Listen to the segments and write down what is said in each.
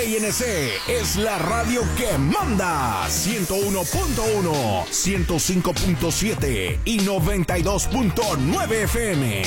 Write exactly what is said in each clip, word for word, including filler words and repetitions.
N C es la radio que manda. ciento uno punto uno, ciento cinco punto siete y noventa y dos punto nueve F M.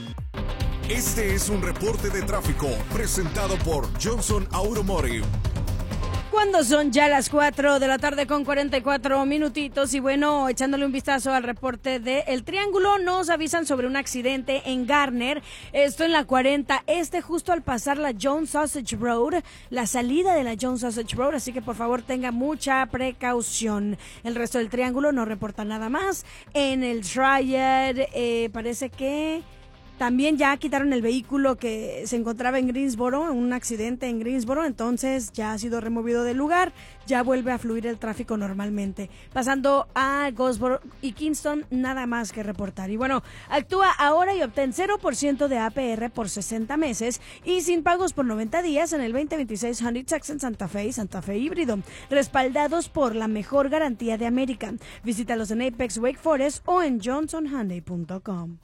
Este es un reporte de tráfico presentado por Johnson Automotive. Cuando son ya las cuatro de la tarde con cuarenta y cuatro minutitos y bueno, echándole un vistazo al reporte de El Triángulo, nos avisan sobre un accidente en Garner, esto en la cuarenta este, justo al pasar la Jones Sausage Road, la salida de la Jones Sausage Road, así que por favor tenga mucha precaución. El resto del Triángulo no reporta nada más. En el Triad eh, parece que también ya quitaron el vehículo que se encontraba en Greensboro, un accidente en Greensboro, entonces ya ha sido removido del lugar, ya vuelve a fluir el tráfico normalmente. Pasando a Goldsboro y Kingston, nada más que reportar. Y bueno, actúa ahora y obtén cero por ciento de A P R por sesenta meses y sin pagos por noventa días en el veinte veintiséis Hyundai Tucson Santa Fe y Santa Fe híbrido, respaldados por la mejor garantía de América. Visítalos en Apex Wake Forest o en johnson hyundai punto com.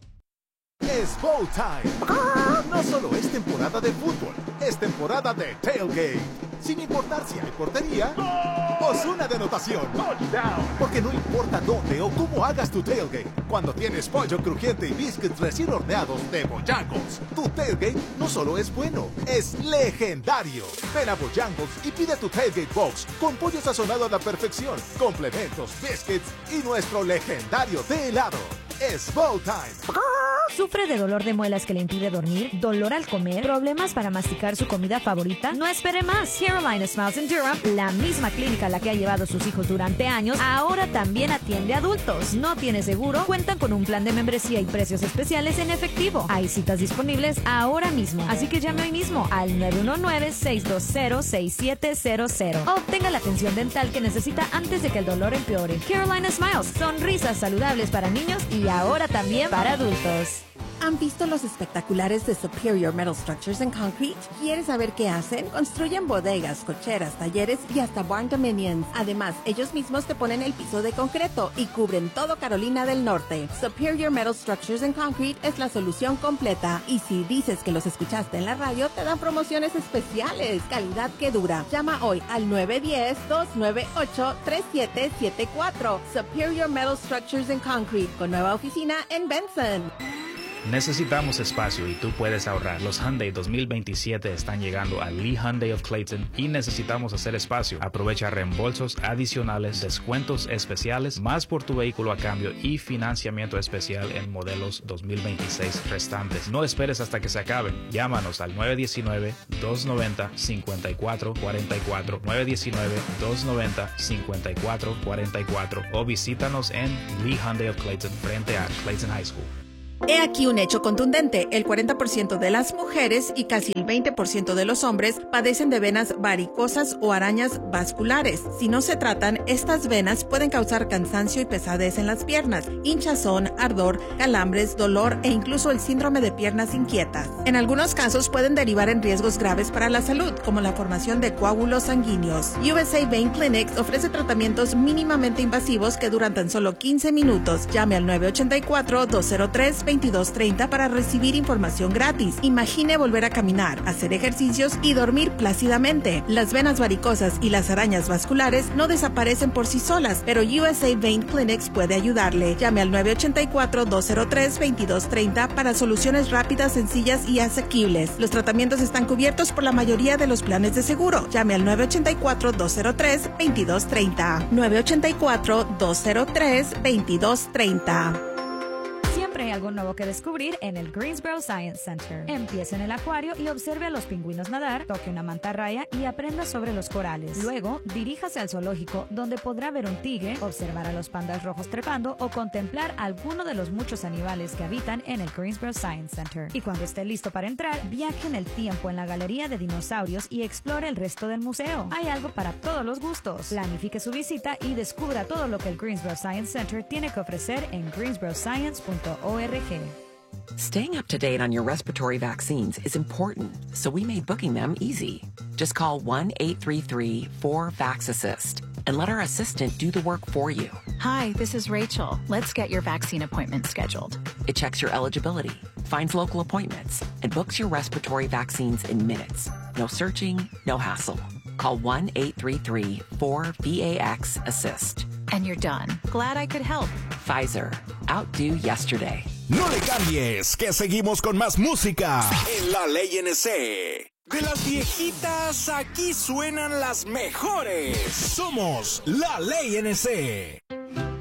Es Bowl Time. No solo es temporada de fútbol, es temporada de tailgate. Sin importar si hay portería o zona de anotación. Porque no importa dónde o cómo hagas tu tailgate, cuando tienes pollo crujiente y biscuits recién horneados de Bojangles, tu tailgate no solo es bueno, es legendario. Ven a Bojangles y pide tu tailgate box con pollo sazonado a la perfección, complementos, biscuits y nuestro legendario de helado. Es Bowl Time. ¿Sufre de dolor de muelas que le impide dormir? ¿Dolor al comer? ¿Problemas para masticar su comida favorita? No espere más. Carolina Smiles and Durham, la misma clínica a la que ha llevado a sus hijos durante años, ahora también atiende a adultos. ¿No tiene seguro? Cuentan con un plan de membresía y precios especiales en efectivo. Hay citas disponibles ahora mismo. Así que llame hoy mismo al nueve uno nueve, seis dos cero, seis siete cero cero. Obtenga la atención dental que necesita antes de que el dolor empeore. Carolina Smiles, sonrisas saludables para niños y ahora también para adultos. ¿Han visto los espectaculares de Superior Metal Structures and Concrete? ¿Quieres saber qué hacen? Construyen bodegas, cocheras, talleres y hasta barn dominions. Además, ellos mismos te ponen el piso de concreto y cubren todo Carolina del Norte. Superior Metal Structures and Concrete es la solución completa. Y si dices que los escuchaste en la radio, te dan promociones especiales. Calidad que dura. Llama hoy al nueve uno cero, dos nueve ocho, tres siete siete cuatro. Superior Metal Structures and Concrete, con nueva oficina en Benson. Necesitamos espacio y tú puedes ahorrar. Los Hyundai dos mil veintisiete están llegando a Lee Hyundai of Clayton y necesitamos hacer espacio. Aprovecha reembolsos adicionales, descuentos especiales, más por tu vehículo a cambio y financiamiento especial en modelos dos mil veintiséis restantes. No esperes hasta que se acaben. Llámanos al nueve uno nueve, dos nueve cero, cinco cuatro cuatro cuatro, nueve uno nueve, dos nueve cero, cinco cuatro cuatro cuatro o visítanos en Lee Hyundai of Clayton frente a Clayton High School. He aquí un hecho contundente. El cuarenta por ciento de las mujeres y casi el veinte por ciento de los hombres padecen de venas varicosas o arañas vasculares. Si no se tratan, estas venas pueden causar cansancio y pesadez en las piernas, hinchazón, ardor, calambres, dolor e incluso el síndrome de piernas inquietas. En algunos casos pueden derivar en riesgos graves para la salud, como la formación de coágulos sanguíneos. U S A Vein Clinics ofrece tratamientos mínimamente invasivos que duran tan solo quince minutos. Llame al nueve ocho cuatro, dos cero tres, veintidós treinta para recibir información gratis. Imagine volver a caminar, hacer ejercicios y dormir plácidamente. Las venas varicosas y las arañas vasculares no desaparecen por sí solas, pero U S A Vein Clinics puede ayudarle. Llame al nueve ocho cuatro, dos cero tres, veintidós treinta para soluciones rápidas, sencillas y asequibles. Los tratamientos están cubiertos por la mayoría de los planes de seguro. Llame al nueve ocho cuatro, dos cero tres, veintidós treinta. nueve ocho cuatro, dos cero tres, veintidós treinta. Hay algo nuevo que descubrir en el Greensboro Science Center. Empiece en el acuario y observe a los pingüinos nadar, toque una mantarraya y aprenda sobre los corales. Luego, diríjase al zoológico, donde podrá ver un tigre, observar a los pandas rojos trepando o contemplar alguno de los muchos animales que habitan en el Greensboro Science Center. Y cuando esté listo para entrar, viaje en el tiempo en la galería de dinosaurios y explore el resto del museo. Hay algo para todos los gustos. Planifique su visita y descubra todo lo que el Greensboro Science Center tiene que ofrecer en greensboro science punto org. Staying up to date on your respiratory vaccines is important, so we made booking them easy. Just call one eight three three, four, VAX assist and let our assistant do the work for you. Hi, this is Rachel. Let's get your vaccine appointment scheduled. It checks your eligibility, finds local appointments, and books your respiratory vaccines in minutes. No searching, no hassle. Call one eight three three, four, V A X, assist. And you're done. Glad I could help. Pfizer. Outdo yesterday. No le cambies, que seguimos con más música en La Ley N C. De las viejitas, aquí suenan las mejores. Somos La Ley N C.